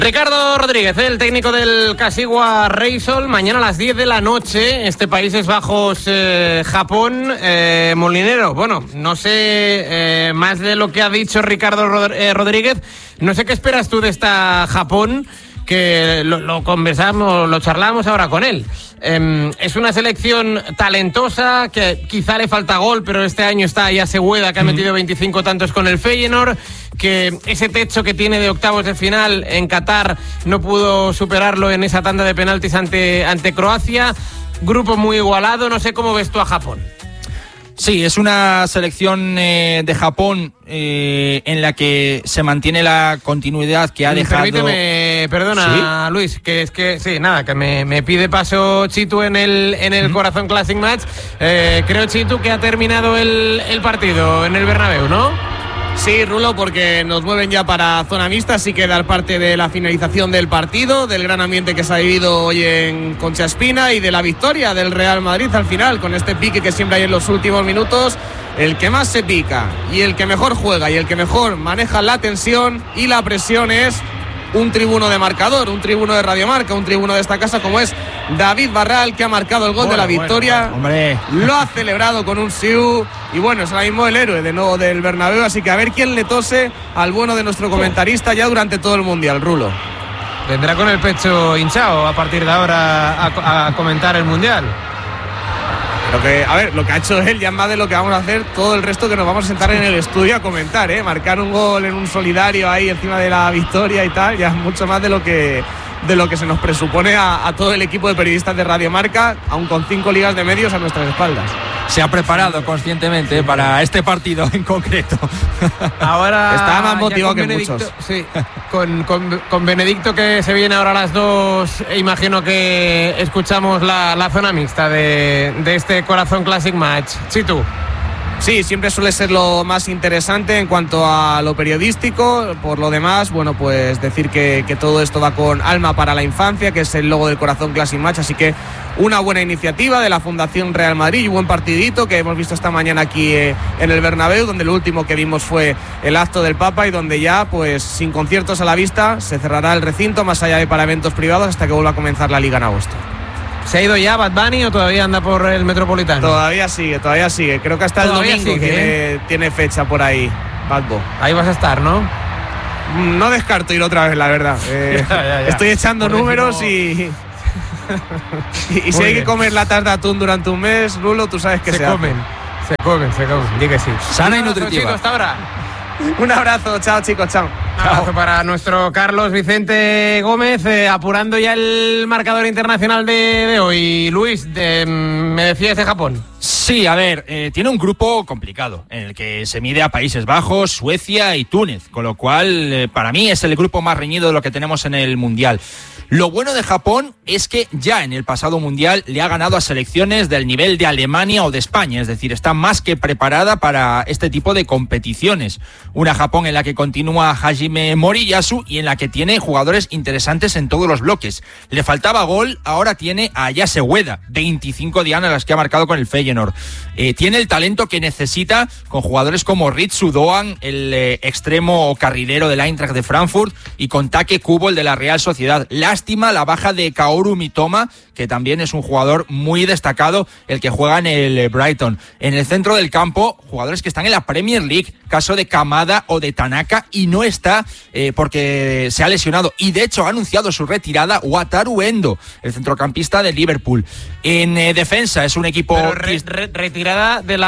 Ricardo Rodríguez, el técnico del Kashiwa Reysol. Mañana a las 10 de la noche, Países Bajos, Japón. Molinero, bueno, no sé más de lo que ha dicho Ricardo Rodríguez. No sé qué esperas tú de esta Japón, que lo conversamos, lo charlamos ahora con él. Es una selección talentosa, que quizá le falta gol, pero este año está ya Segueda, que ha metido 25 tantos con el Feyenoord, que ese techo que tiene de octavos de final en Qatar no pudo superarlo en esa tanda de penaltis ante Croacia. Grupo muy igualado. No sé cómo ves tú a Japón. Sí, es una selección de Japón en la que se mantiene la continuidad que ha dejado... Permíteme, perdona, ¿sí? Luis, que es que, sí, nada, que me pide paso Chitu en el Corazón Classic Match. Creo, Chitu, que ha terminado el partido en el Bernabéu, ¿no? Sí, Rulo, porque nos mueven ya para zona mixta, así que dar parte de la finalización del partido, del gran ambiente que se ha vivido hoy en Concha Espina y de la victoria del Real Madrid al final, con este pique que siempre hay en los últimos minutos. El que más se pica y el que mejor juega y el que mejor maneja la tensión y la presión es un tribuno de marcador, un tribuno de Radio Marca, un tribuno de esta casa, como es David Barral, que ha marcado el gol de la victoria. Hombre. Lo ha celebrado con un siu y bueno, es ahora mismo el héroe de nuevo del Bernabéu, así que a ver quién le tose al bueno de nuestro comentarista ya durante todo el Mundial, Rulo. Vendrá con el pecho hinchado a partir de ahora a comentar el Mundial. Lo que ha hecho él ya es más de lo que vamos a hacer todo el resto, que nos vamos a sentar en el estudio a comentar, marcar un gol en un solidario ahí encima de la victoria y tal, ya es mucho más de lo que se nos presupone a todo el equipo de periodistas de Radio Marca, aún con 5 ligas de medios a nuestras espaldas. Se ha preparado conscientemente para este partido en concreto. Ahora está más motivado que muchos. Sí, con Benedicto, que se viene ahora a las 2, imagino que escuchamos la zona mixta de este Corazón Classic Match. Sí, tú. Sí, siempre suele ser lo más interesante en cuanto a lo periodístico. Por lo demás, bueno, pues decir que todo esto va con Alma para la Infancia, que es el logo del Corazón Classic Match, así que una buena iniciativa de la Fundación Real Madrid y un buen partidito que hemos visto esta mañana aquí en el Bernabéu, donde lo último que vimos fue el acto del Papa y donde ya, pues sin conciertos a la vista, se cerrará el recinto, más allá de para eventos privados, hasta que vuelva a comenzar la Liga en agosto. ¿Se ha ido ya Bad Bunny o todavía anda por el Metropolitano? Todavía sigue. Creo que hasta el domingo tiene fecha por ahí, Bad Bunny. Ahí vas a estar, ¿no? No descarto ir otra vez, la verdad. Ya. Estoy echando números y si hay que comer latas de atún durante un mes, Rulo, tú sabes que se comen. Di que sí. Sana y nutritiva. Hasta ahora. Un abrazo, chao chicos, chao. Un abrazo para nuestro Carlos Vicente Gómez, apurando ya el marcador internacional de hoy. Luis, me decías de Japón. Sí, a ver, tiene un grupo complicado en el que se mide a Países Bajos, Suecia y Túnez, con lo cual para mí es el grupo más reñido de lo que tenemos en el Mundial. Lo bueno de Japón es que ya en el pasado Mundial le ha ganado a selecciones del nivel de Alemania o de España, es decir, está más que preparada para este tipo de competiciones. Una Japón en la que continúa Hajime Moriyasu y en la que tiene jugadores interesantes en todos los bloques. Le faltaba gol, ahora tiene a Aya Segueda, 25 dianas las que ha marcado con el Feyenoord. Tiene el talento que necesita con jugadores como Ritsu Doan, el extremo o carrilero del Eintracht de Frankfurt, y con Take Kubo, el de la Real Sociedad. Lástima la baja de Kaoru Mitoma, que también es un jugador muy destacado, el que juega en el Brighton. En el centro del campo, jugadores que están en la Premier League, caso de Kamada o de Tanaka, y no está porque se ha lesionado. Y de hecho ha anunciado su retirada Wataru Endo, el centrocampista de Liverpool. En defensa es un equipo... retirada de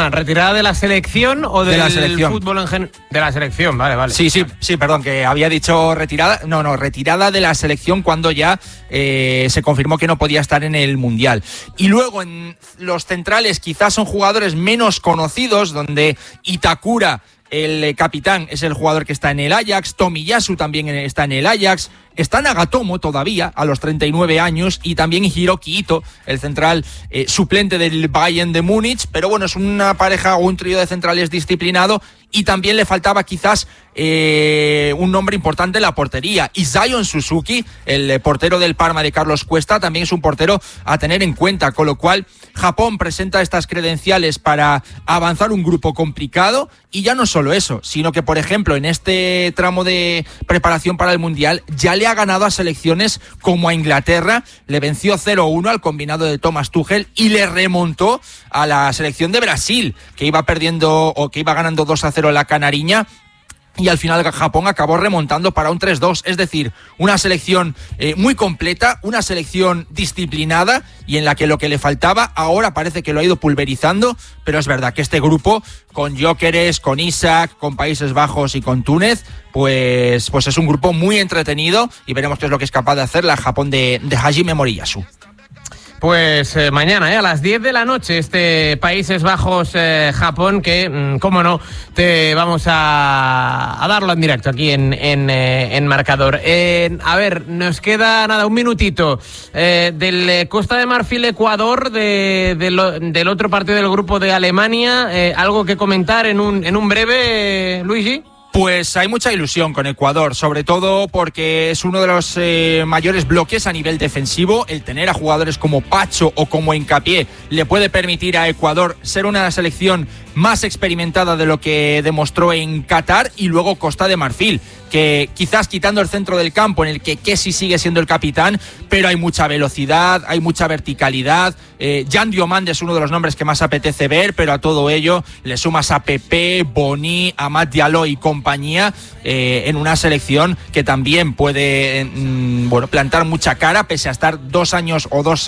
la selección o del fútbol en general. De la selección, vale. Sí, perdón, que había dicho retirada. No, retirada de la selección cuando ya se confirmó que no podía estar en el Mundial. Y luego en los centrales quizás son jugadores menos conocidos, donde Itakura, el capitán, es el jugador que está en el Ajax, Tomiyasu también está en el Ajax, está Nagatomo todavía a los 39 años y también Hiroki Ito, el central suplente del Bayern de Múnich, pero bueno, es una pareja o un trío de centrales disciplinado. Y también le faltaba quizás un nombre importante en la portería. Y Zion Suzuki, el portero del Parma de Carlos Cuesta, también es un portero a tener en cuenta. Con lo cual, Japón presenta estas credenciales para avanzar un grupo complicado. Y ya no solo eso, sino que, por ejemplo, en este tramo de preparación para el Mundial, ya le le ha ganado a selecciones como a Inglaterra, le venció 0-1 al combinado de Thomas Tuchel y le remontó a la selección de Brasil, que iba perdiendo o que iba ganando 2-0 en la Canariña. Y al final Japón acabó remontando para un 3-2, es decir, una selección muy completa, una selección disciplinada y en la que lo que le faltaba ahora parece que lo ha ido pulverizando, pero es verdad que este grupo con Gyökeres, con Isak, con Países Bajos y con Túnez, pues es un grupo muy entretenido y veremos qué es lo que es capaz de hacer la Japón de Hajime Moriyasu. Pues mañana, a las 10 de la noche, este Países Bajos-Japón, que, cómo no, te vamos a darlo en directo aquí en Marcador. A ver, nos queda nada, un minutito. Del Costa de Marfil-Ecuador, del otro partido del grupo de Alemania, ¿algo que comentar en un breve, Luigi? Pues hay mucha ilusión con Ecuador, sobre todo porque es uno de los mayores bloques a nivel defensivo. El tener a jugadores como Pacho o como Hincapié le puede permitir a Ecuador ser una selección más experimentada de lo que demostró en Qatar, y luego Costa de Marfil, que quizás quitando el centro del campo en el que Kessie sigue siendo el capitán, pero hay mucha velocidad, hay mucha verticalidad. Jan Diomande es uno de los nombres que más apetece ver, pero a todo ello le sumas a Pepe, Boni, Amad Diallo y compañía, en una selección que también puede plantar mucha cara pese a estar 2 años o 2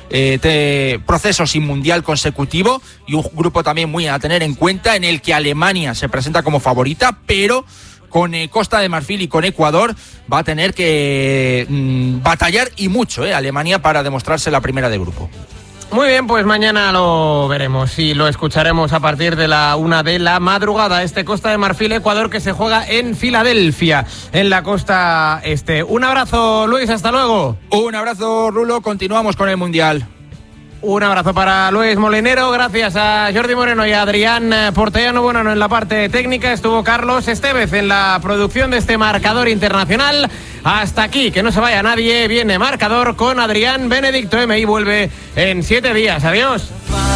procesos sin mundial consecutivo, y un grupo también muy a tener en cuenta en el que Alemania se presenta como favorita, pero con Costa de Marfil y con Ecuador va a tener que batallar y mucho Alemania para demostrarse la primera de grupo. Muy bien, pues mañana lo veremos y lo escucharemos a partir de la 1 de la madrugada. Este Costa de Marfil-Ecuador que se juega en Filadelfia, en la costa este. Un abrazo, Luis, hasta luego. Un abrazo, Rulo, continuamos con el Mundial. Un abrazo para Luis Molinero, gracias a Jordi Moreno y a Adrián Portellano. Bueno, en la parte técnica estuvo Carlos Estevez en la producción de este Marcador Internacional. Hasta aquí, que no se vaya nadie, viene Marcador con Adrián Benedicto M y vuelve en 7 días. Adiós.